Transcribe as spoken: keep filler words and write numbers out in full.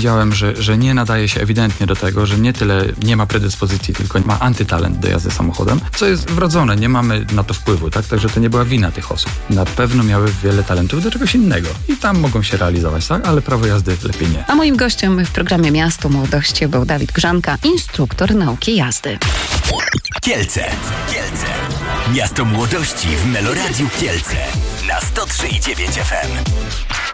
widziałem, że, że nie nadaje się ewidentnie do tego, że nie tyle nie ma predyspozycji, tylko ma antytalent do jazdy samochodem, co jest wrodzone, nie mamy na to wpływu, tak? Także to nie była wina tych osób. Na pewno miały wiele talentów do czegoś innego i tam mogą się realizować, tak? Ale prawo jazdy lepiej nie. A moim gościem w programie Miasto Młodości był Dawid Grzanka, instruktor nauki jazdy. Kielce. Kielce. Miasto Młodości w Meloradiu Kielce na sto trzy i dziewięć F M.